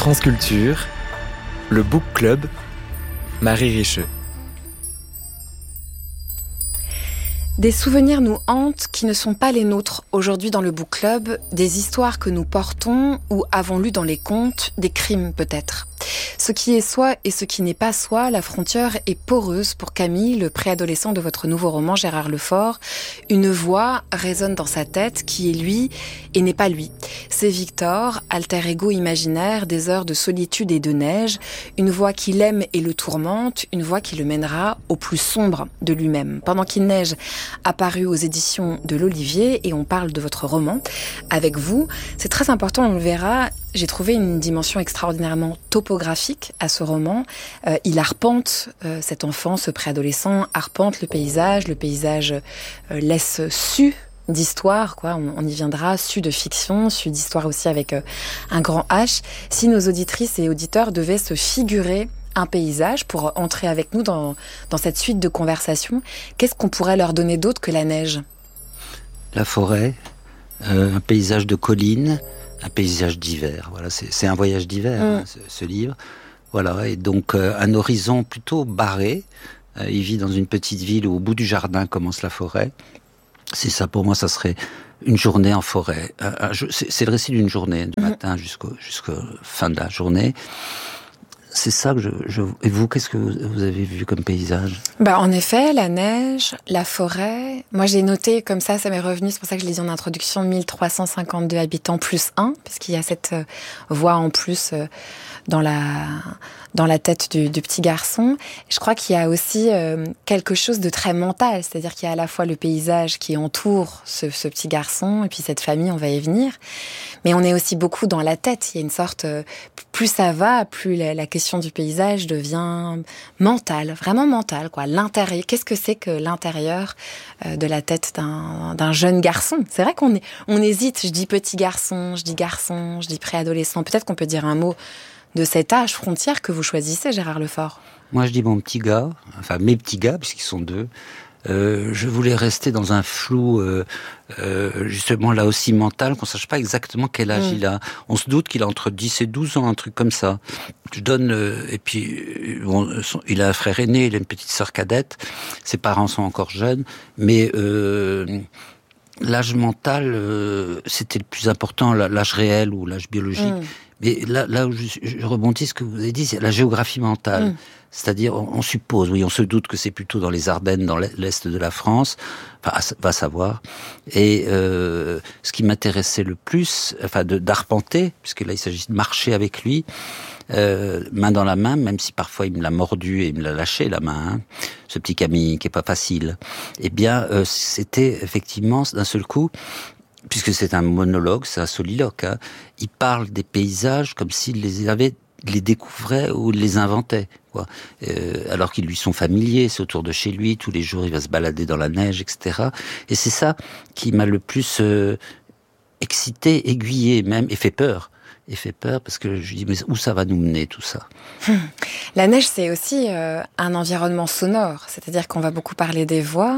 France Culture, le Book Club, Marie Richeux. Des souvenirs nous hantent qui ne sont pas les nôtres aujourd'hui dans le Book Club, des histoires que nous portons ou avons lues dans les contes, des crimes peut-être. Ce qui est soi et ce qui n'est pas soi, la frontière est poreuse pour Camille, le préadolescent de votre nouveau roman Gérard Lefort. Une voix résonne dans sa tête qui est lui et n'est pas lui. C'est Victor, alter ego imaginaire des heures de solitude et de neige, une voix qui l'aime et le tourmente, une voix qui le mènera au plus sombre de lui-même. Pendant qu'il neige, apparu aux éditions de l'Olivier, et on parle de votre roman avec vous. C'est très important, on le verra. J'ai trouvé une dimension extraordinairement topographique à ce roman. Il arpente cet enfant, ce préadolescent, arpente le paysage laisse su d'histoire, quoi. On y viendra, su de fiction, su d'histoire aussi avec un grand H. Si nos auditrices et auditeurs devaient se figurer un paysage pour entrer avec nous dans cette suite de conversations, qu'est-ce qu'on pourrait leur donner d'autre que la neige ? La forêt, un paysage de collines, un paysage d'hiver. Voilà, c'est un voyage d'hiver, ce livre. Voilà, et donc un horizon plutôt barré. Il vit dans une petite ville où au bout du jardin commence la forêt. C'est ça, pour moi, ça serait une journée en forêt. C'est le récit d'une journée, du matin jusqu'au fin de la journée. C'est ça que Et vous, qu'est-ce que vous avez vu comme paysage ? En effet, la neige, la forêt. Moi, j'ai noté comme ça m'est revenu, c'est pour ça que je l'ai dit en introduction, 1352 habitants plus 1, puisqu'il y a cette voix en plus dans la tête du petit garçon. Je crois qu'il y a aussi quelque chose de très mental, c'est-à-dire qu'il y a à la fois le paysage qui entoure ce petit garçon, et puis cette famille, on va y venir. Mais on est aussi beaucoup dans la tête. Il y a une sorte... plus ça va, plus la question du paysage devient mentale, vraiment mentale, quoi. L'intérieur, qu'est-ce que c'est que l'intérieur de la tête d'un jeune garçon ? C'est vrai qu'on hésite. Je dis petit garçon, je dis préadolescent. Peut-être qu'on peut dire un mot de cet âge frontière que vous choisissez, Gérard Lefort. Moi, je dis mon petit gars, enfin mes petits gars, puisqu'ils sont deux. Je voulais rester dans un flou, justement là aussi mental, qu'on sache pas exactement quel âge il a. On se doute qu'il a entre 10 et 12 ans, un truc comme ça. Je donne, et puis il a un frère aîné, il a une petite sœur cadette. Ses parents sont encore jeunes, mais l'âge mental, c'était le plus important, l'âge réel ou l'âge biologique. Mais là où je rebondis ce que vous avez dit, c'est la géographie mentale. C'est-à-dire, on suppose, oui, on se doute que c'est plutôt dans les Ardennes, dans l'est de la France, enfin, va savoir. Et ce qui m'intéressait le plus, enfin, d'arpenter, puisque là, il s'agit de marcher avec lui, main dans la main, même si parfois il me l'a mordu et il me l'a lâché la main, ce petit Camille qui est pas facile. Eh bien, c'était effectivement d'un seul coup, puisque c'est un monologue, c'est un soliloque, il parle des paysages comme s'il les découvrait ou les inventait, quoi. Alors qu'ils lui sont familiers, c'est autour de chez lui, tous les jours il va se balader dans la neige, etc. Et c'est ça qui m'a le plus excité, aiguillé même, et fait peur. Parce que je dis, mais où ça va nous mener tout ça ? La neige, c'est aussi un environnement sonore, c'est-à-dire qu'on va beaucoup parler des voix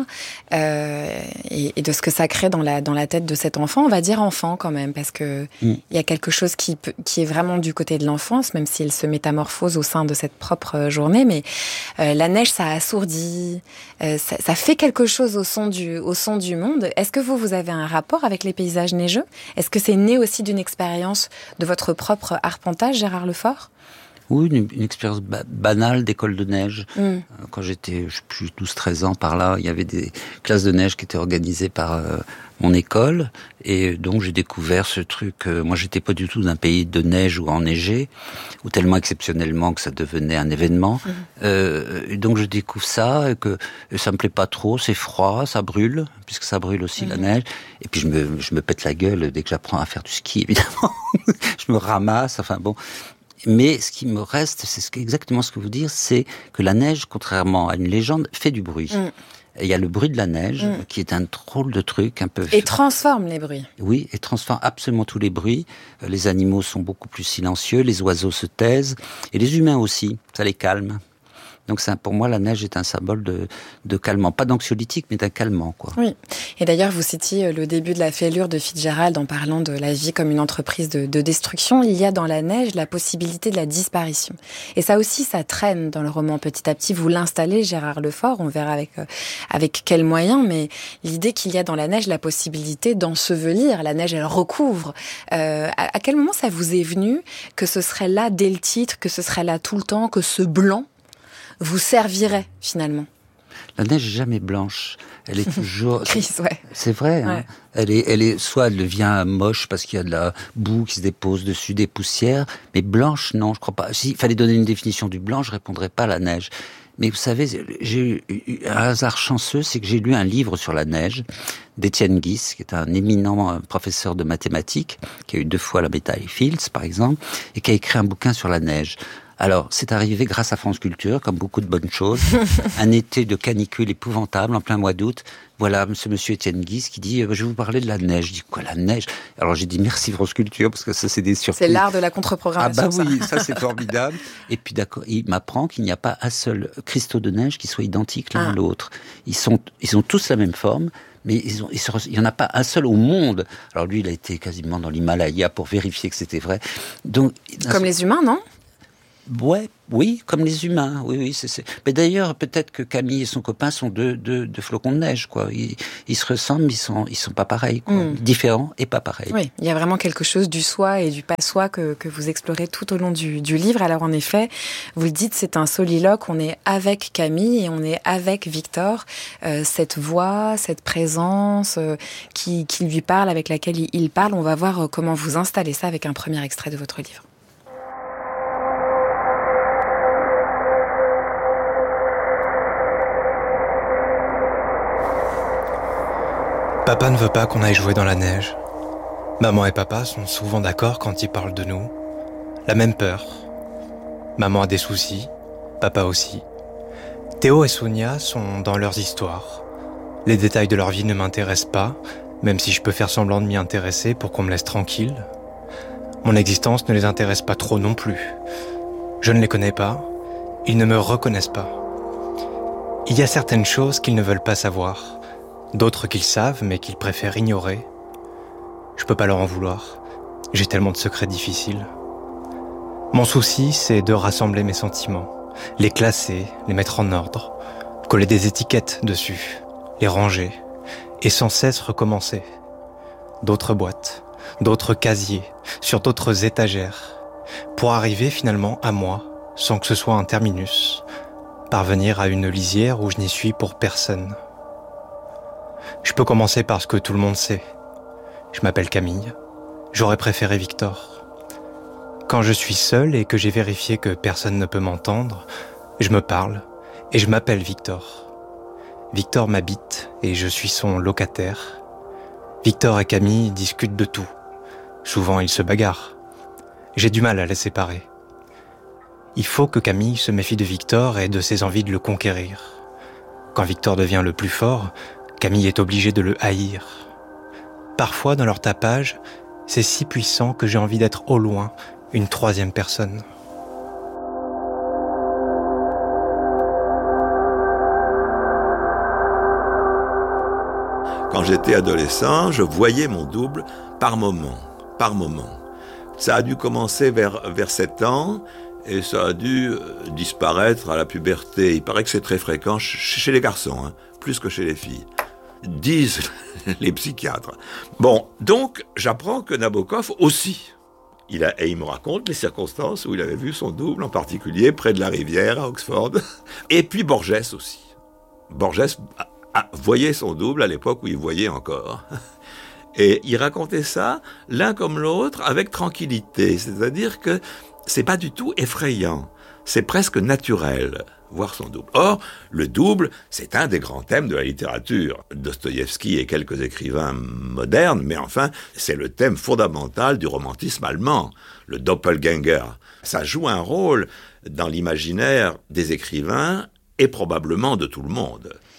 et de ce que ça crée dans la tête de cet enfant. On va dire enfant quand même, parce que il y a quelque chose qui est vraiment du côté de l'enfance, même s'il se métamorphose au sein de cette propre journée. Mais la neige, ça assourdit, ça fait quelque chose au son du monde. Est-ce que vous avez un rapport avec les paysages neigeux ? Est-ce que c'est né aussi d'une expérience de votre propre arpentage, Gérard Lefort ? Oui, une expérience banale d'école de neige. Quand j'étais, je sais plus, 12-13 ans par là, il y avait des classes de neige qui étaient organisées par mon école. Et donc j'ai découvert ce truc. Moi, j'étais pas du tout d'un pays de neige ou enneigé, ou tellement exceptionnellement que ça devenait un événement. Et donc je découvre ça, et que ça me plaît pas trop, c'est froid, ça brûle, puisque ça brûle aussi la neige. Et puis je me pète la gueule dès que j'apprends à faire du ski, évidemment. Je me ramasse, enfin bon... Mais ce qui me reste, c'est exactement ce que vous dites, c'est que la neige, contrairement à une légende, fait du bruit. Il y a le bruit de la neige, qui est un drôle de truc, un peu... Et transforme les bruits. Oui, et transforme absolument tous les bruits. Les animaux sont beaucoup plus silencieux, les oiseaux se taisent, et les humains aussi, ça les calme. Donc pour moi, la neige est un symbole de calmant. Pas d'anxiolytique, mais d'un calmant, quoi. Oui. Et d'ailleurs, vous citiez le début de la fêlure de Fitzgerald en parlant de la vie comme une entreprise de destruction. Il y a dans la neige la possibilité de la disparition. Et ça aussi, ça traîne dans le roman petit à petit. Vous l'installez, Gérard Lefort, on verra avec quels moyens, mais l'idée qu'il y a dans la neige la possibilité d'ensevelir. La neige, elle recouvre. À quel moment ça vous est venu que ce serait là dès le titre, que ce serait là tout le temps, que ce blanc vous servirait finalement? La neige n'est jamais blanche. Elle est toujours... Chris, ouais. C'est vrai. Ouais. Hein. Elle est, soit elle devient moche parce qu'il y a de la boue qui se dépose dessus, des poussières, mais blanche, non, je crois pas. S'il fallait donner une définition du blanc, je répondrais pas à la neige. Mais vous savez, j'ai eu un hasard chanceux, c'est que j'ai lu un livre sur la neige d'Étienne Guis, qui est un éminent professeur de mathématiques, qui a eu 2 fois la médaille Fields, par exemple, et qui a écrit un bouquin sur la neige. Alors, c'est arrivé grâce à France Culture, comme beaucoup de bonnes choses. Un été de canicule épouvantable, en plein mois d'août. Voilà, ce monsieur Étienne Guis qui dit « Je vais vous parler de la neige ». Je dis « Quoi, la neige ?» Alors j'ai dit « Merci France Culture », parce que ça, c'est des surprises. C'est l'art de la contre-programmation. Ah bah oui, ça c'est formidable. Et puis d'accord, il m'apprend qu'il n'y a pas un seul cristaux de neige qui soit identique l'un à l'autre. Ils ont tous la même forme, mais il y en a pas un seul au monde. Alors lui, il a été quasiment dans l'Himalaya pour vérifier que c'était vrai. Donc, comme les humains, non ? Ouais, oui, comme les humains. Oui, c'est. Mais d'ailleurs, peut-être que Camille et son copain sont deux flocons de neige, quoi. Ils se ressemblent, ils sont pas pareils, quoi. Différents et pas pareils. Oui, il y a vraiment quelque chose du soi et du pas soi que vous explorez tout au long du livre. Alors en effet, vous le dites, c'est un soliloque. On est avec Camille et on est avec Victor. Cette voix, cette présence qui lui parle, avec laquelle il parle. On va voir comment vous installez ça avec un premier extrait de votre livre. Papa ne veut pas qu'on aille jouer dans la neige. Maman et papa sont souvent d'accord quand ils parlent de nous. La même peur. Maman a des soucis, papa aussi. Théo et Sonia sont dans leurs histoires. Les détails de leur vie ne m'intéressent pas, même si je peux faire semblant de m'y intéresser pour qu'on me laisse tranquille. Mon existence ne les intéresse pas trop non plus. Je ne les connais pas, ils ne me reconnaissent pas. Il y a certaines choses qu'ils ne veulent pas savoir. D'autres qu'ils savent, mais qu'ils préfèrent ignorer. Je peux pas leur en vouloir. J'ai tellement de secrets difficiles. Mon souci, c'est de rassembler mes sentiments, les classer, les mettre en ordre, coller des étiquettes dessus, les ranger, et sans cesse recommencer. D'autres boîtes, d'autres casiers, sur d'autres étagères, pour arriver finalement à moi, sans que ce soit un terminus, parvenir à une lisière où je n'y suis pour personne. Je peux commencer par ce que tout le monde sait. Je m'appelle Camille. J'aurais préféré Victor. Quand je suis seul et que j'ai vérifié que personne ne peut m'entendre, je me parle et je m'appelle Victor. Victor m'habite et je suis son locataire. Victor et Camille discutent de tout. Souvent, ils se bagarrent. J'ai du mal à les séparer. Il faut que Camille se méfie de Victor et de ses envies de le conquérir. Quand Victor devient le plus fort, Camille est obligée de le haïr. Parfois, dans leur tapage, c'est si puissant que j'ai envie d'être au loin une troisième personne. Quand j'étais adolescent, je voyais mon double par moment. Ça a dû commencer vers 7 ans et ça a dû disparaître à la puberté. Il paraît que c'est très fréquent chez les garçons, plus que chez les filles. Disent les psychiatres. Bon, donc, j'apprends que Nabokov aussi. Et il me raconte les circonstances où il avait vu son double, en particulier près de la rivière, à Oxford. Et puis Borges aussi. Borges voyait son double à l'époque où il voyait encore. Et il racontait ça, l'un comme l'autre, avec tranquillité. C'est-à-dire que c'est pas du tout effrayant. C'est presque naturel, voir son double. Or, le double, c'est un des grands thèmes de la littérature. Dostoïevski et quelques écrivains modernes, mais enfin, c'est le thème fondamental du romantisme allemand, le doppelganger. Ça joue un rôle dans l'imaginaire des écrivains et probablement de tout le monde.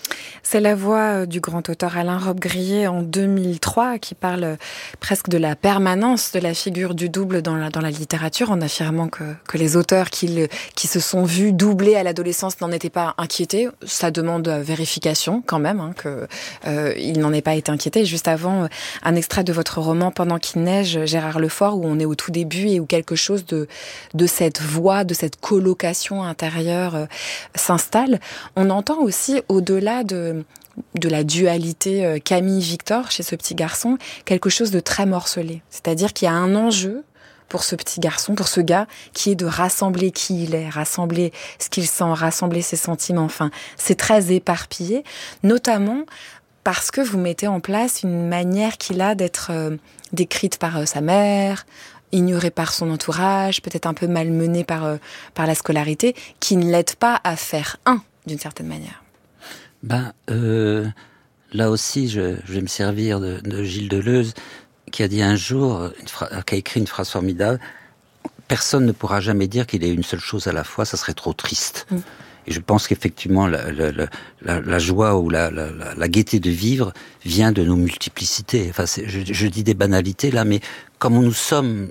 C'est la voix du grand auteur Alain Robbe-Grillet en 2003 qui parle presque de la permanence de la figure du double dans la littérature, en affirmant que les auteurs qui se sont vus doublés à l'adolescence n'en étaient pas inquiétés. Ça demande vérification quand même, qu'il n'en ait pas été inquiété. Juste avant, un extrait de votre roman Pendant qu'il neige, Gérard Lefort, où on est au tout début et où quelque chose de cette voix, de cette colocation intérieure s'installe. On entend aussi, au-delà de la dualité Camille-Victor chez ce petit garçon, quelque chose de très morcelé. C'est-à-dire qu'il y a un enjeu pour ce petit garçon, pour ce gars, qui est de rassembler qui il est, rassembler ce qu'il sent, rassembler ses sentiments. Enfin, c'est très éparpillé, notamment parce que vous mettez en place une manière qu'il a d'être décrite par sa mère, ignorée par son entourage, peut-être un peu malmenée par la scolarité, qui ne l'aide pas à faire d'une certaine manière. Là aussi, je vais me servir de Gilles Deleuze, qui a dit un jour, qui a écrit une phrase formidable: personne ne pourra jamais dire qu'il est une seule chose à la fois, ça serait trop triste. Et je pense qu'effectivement, la joie ou la gaieté de vivre vient de nos multiplicités. Enfin, je dis des banalités là, mais comme nous sommes,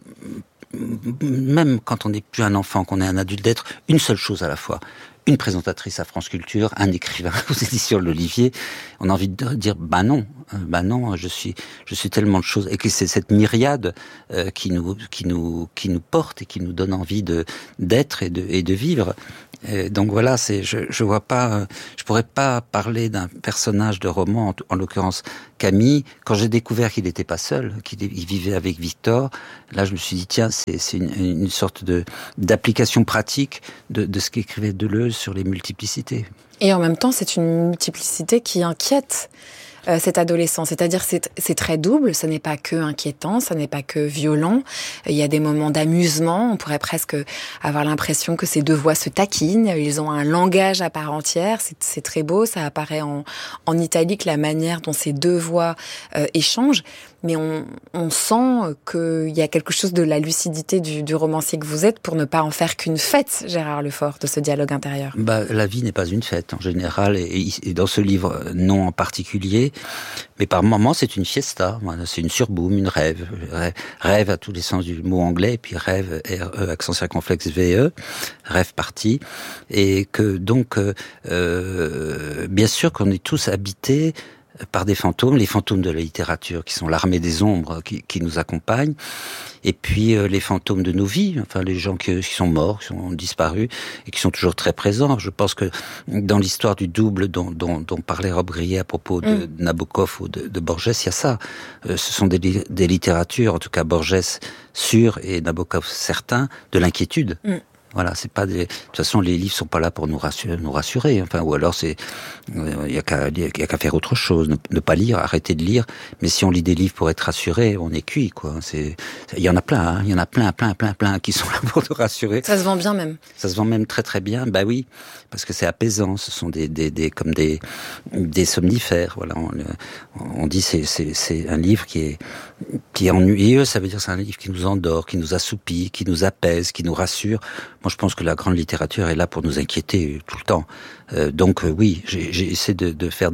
même quand on n'est plus un enfant, qu'on est un adulte, d'être une seule chose à la fois. Une présentatrice à France Culture, un écrivain aux éditions de l'Olivier, on a envie de dire non, je suis tellement de choses, et que c'est cette myriade qui nous porte et qui nous donne envie d'être et de vivre. Et donc voilà, je vois pas, je pourrais pas parler d'un personnage de roman, en l'occurrence Camille. Quand j'ai découvert qu'il n'était pas seul, qu'il vivait avec Victor, là je me suis dit tiens, c'est une sorte d'application pratique de ce qu'écrivait Deleuze sur les multiplicités. Et en même temps, c'est une multiplicité qui inquiète cet adolescent. C'est-à-dire c'est très double, ce n'est pas que inquiétant, ce n'est pas que violent. Il y a des moments d'amusement, on pourrait presque avoir l'impression que ces deux voix se taquinent, ils ont un langage à part entière, c'est très beau, ça apparaît en italique la manière dont ces deux voix échangent. Mais on sent qu'il y a quelque chose de la lucidité du romancier que vous êtes pour ne pas en faire qu'une fête, Gérard Lefort, de ce dialogue intérieur. La vie n'est pas une fête en général, et dans ce livre, non en particulier, mais par moments c'est une fiesta, c'est une surboom, une rêve. Rêve à tous les sens du mot anglais, et puis rêve, R-E, accent circonflexe V-E, rêve parti, et que donc, bien sûr qu'on est tous habités par des fantômes, les fantômes de la littérature qui sont l'armée des ombres qui nous accompagnent, et puis les fantômes de nos vies, enfin les gens qui sont morts, qui sont disparus et qui sont toujours très présents. Je pense que dans l'histoire du double dont parlait Robbe-Grillet à propos de Nabokov ou de Borges, il y a ça. Ce sont des littératures, en tout cas Borges sûr et Nabokov certain, de l'inquiétude. Voilà, c'est pas de toute façon, les livres sont pas là pour nous rassurer. Enfin, ou alors il y a qu'à faire autre chose, ne pas lire, arrêter de lire. Mais si on lit des livres pour être rassuré, on est cuit, quoi. Il y en a plein, il y en a plein qui sont là pour nous rassurer. Ça se vend bien même. Ça se vend même très très bien. Bah oui, parce que c'est apaisant. Ce sont comme des somnifères. Voilà, on dit c'est un livre qui est ennuyeux. Ça veut dire c'est un livre qui nous endort, qui nous assoupit, qui nous apaise, qui nous rassure. Moi, je pense que la grande littérature est là pour nous inquiéter tout le temps. Donc oui, j'ai essayé de faire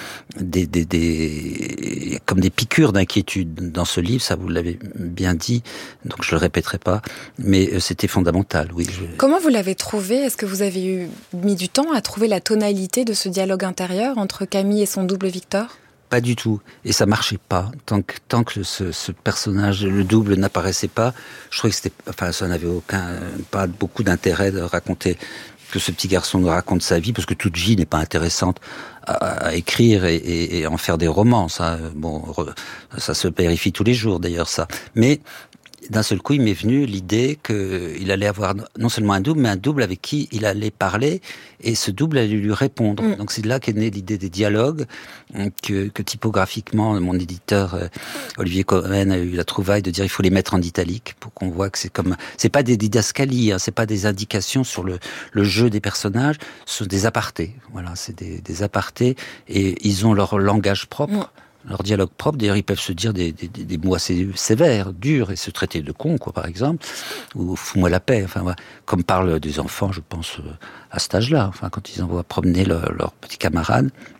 comme des piqûres d'inquiétude dans ce livre. Ça, vous l'avez bien dit, donc je le répéterai pas. Mais c'était fondamental, oui. Comment vous l'avez trouvé ? Est-ce que vous avez mis du temps à trouver la tonalité de ce dialogue intérieur entre Camille et son double Victor ? Pas du tout, et ça marchait pas. Tant que ce personnage, le double, n'apparaissait pas, je trouvais que ça n'avait pas beaucoup d'intérêt de raconter, que ce petit garçon nous raconte sa vie, parce que toute vie n'est pas intéressante à écrire et en faire des romans. Ça se vérifie tous les jours d'ailleurs, ça. Mais d'un seul coup, il m'est venu l'idée qu'il allait avoir non seulement un double, mais un double avec qui il allait parler, et ce double allait lui répondre. Donc c'est là qu'est née l'idée des dialogues, que typographiquement, mon éditeur Olivier Cohen a eu la trouvaille de dire il faut les mettre en italique, pour qu'on voit que c'est pas des didascalies, c'est pas des indications sur le jeu des personnages, ce sont des apartés. Voilà, c'est des apartés, et ils ont leur langage propre. Leur dialogue propre, d'ailleurs, ils peuvent se dire des mots assez sévères, durs, et se traiter de con, quoi, par exemple, ou fous-moi la paix, enfin, voilà. Comme parlent des enfants, je pense, à cet âge-là, enfin, quand ils envoient promener leurs petits camarades.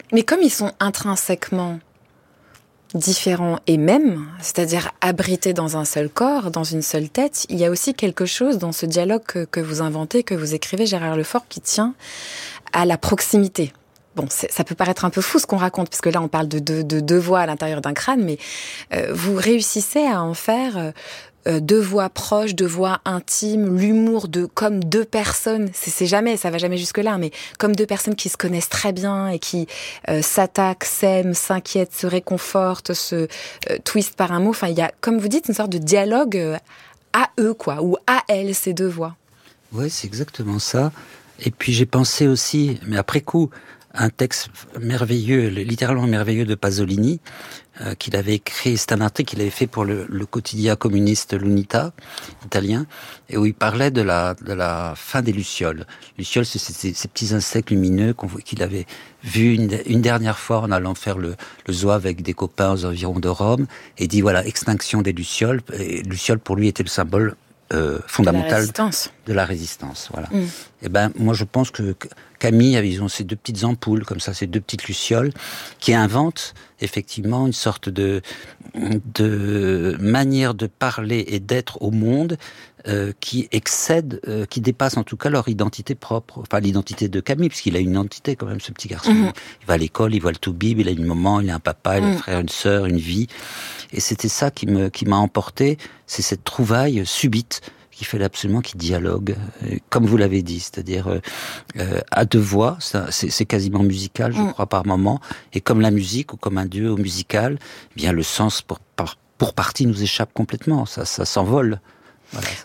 Mais comme ils sont intrinsèquement différents et mêmes, c'est-à-dire abrités dans un seul corps, dans une seule tête, il y a aussi quelque chose dans ce dialogue que vous inventez, que vous écrivez, Gérard Lefort, qui tient à la proximité. Bon, ça peut paraître un peu fou ce qu'on raconte, parce que là on parle de deux voix à l'intérieur d'un crâne, mais vous réussissez à en faire deux voix proches, deux voix intimes, l'humour comme deux personnes, ça va jamais jusque-là, mais comme deux personnes qui se connaissent très bien et qui s'attaquent, s'aiment, s'inquiètent, se réconfortent, se twistent par un mot. Enfin, il y a, comme vous dites, une sorte de dialogue à eux, quoi, ou à elles, ces deux voix. Oui, c'est exactement ça. Et puis j'ai pensé aussi, mais après coup, un texte merveilleux, littéralement merveilleux de Pasolini, qu'il avait écrit, c'est un article qu'il avait fait pour le quotidien communiste l'Unità, italien, et où il parlait de la fin des lucioles. Lucioles, c'est ces petits insectes lumineux qu'il avait vus une dernière fois en allant faire le zoo avec des copains aux environs de Rome, et dit voilà, extinction des lucioles, et lucioles pour lui était le symbole fondamentale de la résistance. Voilà. Et ben, moi, je pense que Camille, ils ont ces deux petites ampoules, comme ça, ces deux petites lucioles, qui inventent effectivement une sorte de manière de parler et d'être au monde qui excède, qui dépasse en tout cas leur identité propre. Enfin, l'identité de Camille, puisqu'il a une identité quand même, ce petit garçon. Il va à l'école, il voit le Toubib, il a une maman, il a un papa, il a un frère, une sœur, une vie. Et c'était ça qui m'a emporté, c'est cette trouvaille subite qui fait absolument, qui dialogue, comme vous l'avez dit, c'est-à-dire à deux voix, c'est quasiment musical, je crois, par moment, et comme la musique, ou comme un duo musical, eh bien le sens pour partie nous échappe complètement, ça s'envole. Voilà.